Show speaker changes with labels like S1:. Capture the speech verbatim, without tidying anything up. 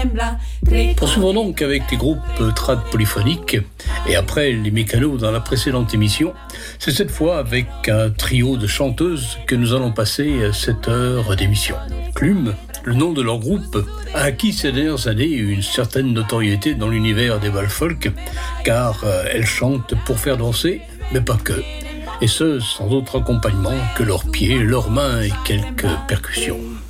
S1: Poursuivons donc avec les groupes trad polyphoniques et après les mécanos dans la précédente émission. C'est cette fois avec un trio de chanteuses que nous allons passer cette heure d'émission. Clume, le nom de leur groupe, a acquis ces dernières années une certaine notoriété dans l'univers des bals folk, car elles chantent pour faire danser, mais pas que. Et ce, sans autre accompagnement que leurs pieds, leurs mains et quelques percussions.